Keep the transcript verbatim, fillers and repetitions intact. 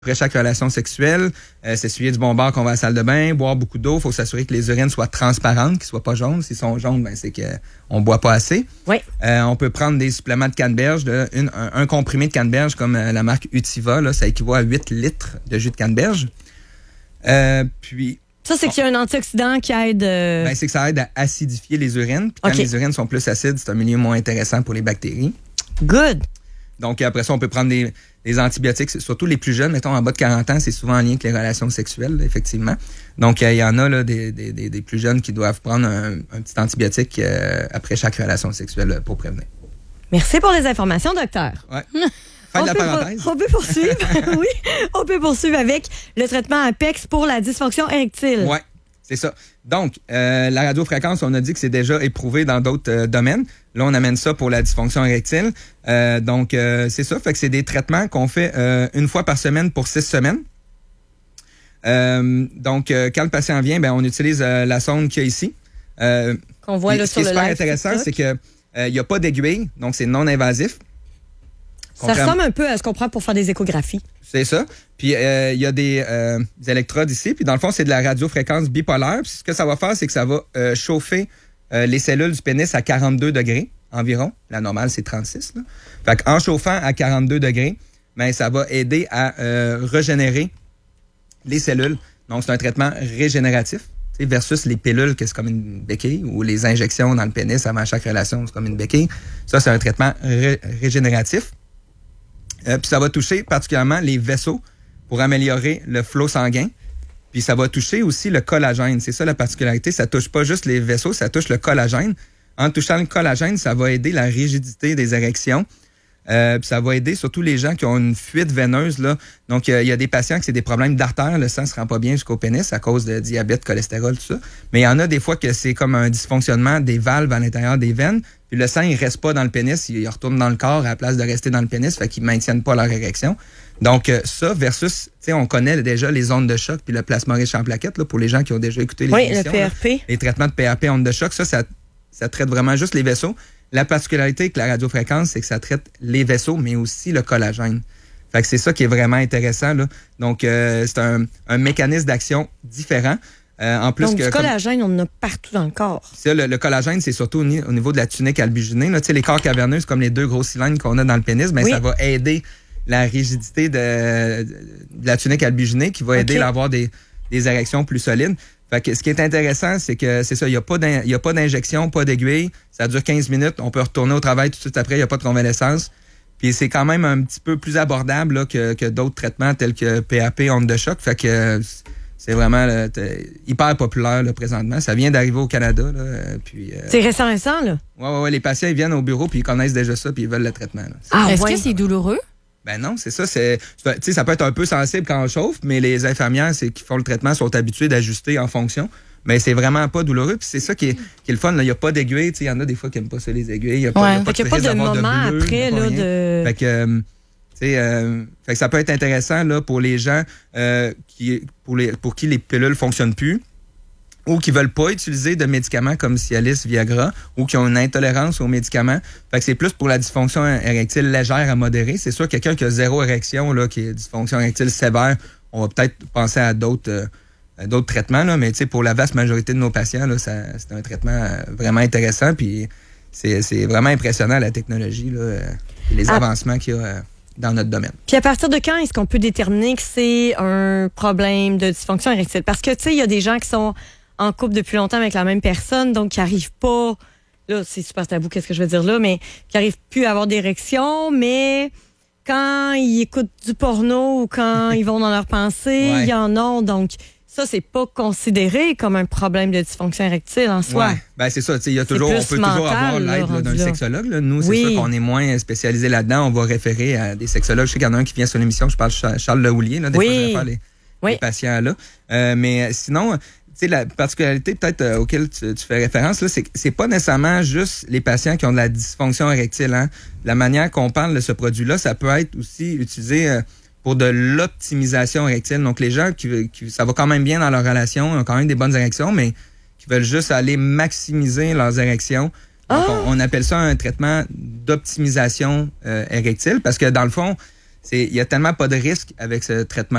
Après chaque relation sexuelle, euh, s'essuyer du bon bord qu'on va à la salle de bain, boire beaucoup d'eau. Il faut s'assurer que les urines soient transparentes, qu'ils soient pas jaunes. S'ils sont jaunes, ben c'est qu'on boit pas assez. Oui. Euh, on peut prendre des suppléments de canneberge, de, une, un, un comprimé de canneberge comme euh, la marque Utiva, là, ça équivaut à huit litres de jus de canneberge. Euh, puis... Ça, c'est qu'il y a un antioxydant qui aide... Euh... Ben, c'est que ça aide à acidifier les urines. Puis quand okay. les urines sont plus acides, c'est un milieu moins intéressant pour les bactéries. Good. Donc, après ça, on peut prendre des, des antibiotiques, surtout les plus jeunes, mettons en bas de quarante ans, c'est souvent en lien avec les relations sexuelles, là, effectivement. Donc, il euh, y en a là, des, des, des, des plus jeunes qui doivent prendre un, un petit antibiotique euh, après chaque relation sexuelle pour prévenir. Merci pour les informations, docteur. Ouais. Fin de la parenthèse. On peut poursuivre, oui, on peut poursuivre avec le traitement Apex pour la dysfonction érectile. Oui, c'est ça. Donc, euh, la radiofréquence, on a dit que c'est déjà éprouvé dans d'autres euh, domaines. Là, on amène ça pour la dysfonction érectile. Euh, donc, euh, c'est ça. Fait que c'est des traitements qu'on fait euh, une fois par semaine pour six semaines. Euh, donc, euh, quand le patient vient, ben, on utilise euh, la sonde qu'il y a ici. Euh, Qu'on voit là sur le live. Ce qui est super intéressant, c'est que il euh, n'y a pas d'aiguille, donc c'est non invasif. Ça ressemble un peu à ce qu'on prend pour faire des échographies. C'est ça. Puis, il euh, y a des, euh, des électrodes ici. Puis, dans le fond, c'est de la radiofréquence bipolaire. Puis, ce que ça va faire, c'est que ça va euh, chauffer euh, les cellules du pénis à quarante-deux degrés environ. La normale, c'est trente-six. Là. Fait qu'en chauffant à quarante-deux degrés, ben, ça va aider à euh, régénérer les cellules. Donc, c'est un traitement régénératif. Versus les pilules, que c'est comme une béquille, ou les injections dans le pénis avant chaque relation, c'est comme une béquille. Ça, c'est un traitement ré- régénératif. Euh, puis ça va toucher particulièrement les vaisseaux pour améliorer le flot sanguin. Puis ça va toucher aussi le collagène. C'est ça la particularité. Ça touche pas juste les vaisseaux, ça touche le collagène. En touchant le collagène, ça va aider la rigidité des érections. Euh, puis ça va aider surtout les gens qui ont une fuite veineuse, là. Donc, il euh, y a des patients qui c'est des problèmes d'artère. Le sang se rend pas bien jusqu'au pénis à cause de diabète, cholestérol, tout ça. Mais il y en a des fois que c'est comme un dysfonctionnement des valves à l'intérieur des veines. Puis le sang, il reste pas dans le pénis. Il, il retourne dans le corps à la place de rester dans le pénis. Fait qu'ils maintiennent pas leur érection. Donc, euh, ça versus, tu sais, on connaît déjà les ondes de choc puis le plasma riche en plaquettes, là, pour les gens qui ont déjà écouté les oui, émissions. Oui, le P R P. Là, les traitements de P R P, ondes de choc, ça, ça, ça traite vraiment juste les vaisseaux. La particularité avec la radiofréquence, c'est que ça traite les vaisseaux, mais aussi le collagène. Fait que c'est ça qui est vraiment intéressant, là. Donc, euh, c'est un, un mécanisme d'action différent. Euh, en plus Donc, que, du collagène, comme, on en a partout dans le corps. C'est le, le collagène, c'est surtout au, au niveau de la tunique albuginée. Tu sais, les corps caverneux, c'est comme les deux gros cylindres qu'on a dans le pénis, mais oui. Ça va aider la rigidité de, de la tunique albuginée qui va aider okay. à avoir des, des érections plus solides. Fait que ce qui est intéressant, c'est que c'est ça, il n'y a pas d'in, y a pas d'injection, pas d'aiguille, ça dure quinze minutes, on peut retourner au travail tout de suite après, il n'y a pas de convalescence. Puis c'est quand même un petit peu plus abordable là, que, que d'autres traitements tels que P A P, ondes de choc. Fait que c'est vraiment là, hyper populaire là, présentement. Ça vient d'arriver au Canada. Là, puis, euh, c'est récent, récent, là? Oui, ouais, ouais, les patients ils viennent au bureau puis ils connaissent déjà ça puis ils veulent le traitement. Là. Ah, est-ce ouais. que c'est douloureux? Ben non, c'est ça. C'est, tu sais, ça peut être un peu sensible quand on chauffe, mais les infirmières c'est, qui font le traitement sont habituées d'ajuster en fonction. Mais c'est vraiment pas douloureux. Puis c'est ça qui est, qui est le fun. Il n'y a pas d'aiguille. Il y en a des fois qui n'aiment pas ça, les aiguilles. Il n'y a pas, ouais. y a pas, de, y a pas de moment de bleu, après. Là, de... Fait que, euh, euh, fait que ça peut être intéressant là, pour les gens euh, qui, pour, les, pour qui les pilules ne fonctionnent plus ou qui ne veulent pas utiliser de médicaments comme Cialis, Viagra ou qui ont une intolérance aux médicaments. Fait que c'est plus pour la dysfonction érectile légère à modérée. C'est sûr, quelqu'un qui a zéro érection, là, qui a dysfonction érectile sévère, on va peut-être penser à d'autres... Euh, d'autres traitements, là, mais pour la vaste majorité de nos patients, là, ça, c'est un traitement vraiment intéressant. Puis c'est, c'est vraiment impressionnant la technologie là, et les ah. avancements qu'il y a dans notre domaine. Puis à partir de quand est-ce qu'on peut déterminer que c'est un problème de dysfonction érectile? Parce que tu sais, il y a des gens qui sont en couple depuis longtemps avec la même personne, donc qui n'arrivent pas, là, c'est super tabou, qu'est-ce que je veux dire là, mais qui n'arrivent plus à avoir d'érection, mais quand ils écoutent du porno ou quand ils vont dans leurs pensées, ouais. ils en ont, donc ça, c'est pas considéré comme un problème de dysfonction érectile en soi. Ouais. Ben, c'est ça. Il y a toujours, on peut mental, toujours avoir l'aide là, d'un là. sexologue. Là. Nous, c'est oui. sûr qu'on est moins spécialisé là-dedans. On va référer à des sexologues. Je sais qu'il y en a un qui vient sur l'émission, je parle de Charles Lehoulier. Là, des oui. fois, je réfère les, oui. les patients là. Euh, mais sinon, tu sais, la particularité peut-être euh, auquel tu, tu fais référence, là, c'est que c'est pas nécessairement juste les patients qui ont de la dysfonction érectile. Hein. La manière qu'on parle de ce produit-là, ça peut être aussi utilisé... Euh, pour de l'optimisation érectile. Donc, les gens qui, qui ça va quand même bien dans leur relation, ont quand même des bonnes érections, mais qui veulent juste aller maximiser leurs érections. Donc, oh! on, on appelle ça un traitement d'optimisation euh, érectile parce que, dans le fond, c'est, il y a tellement pas de risque avec ce traitement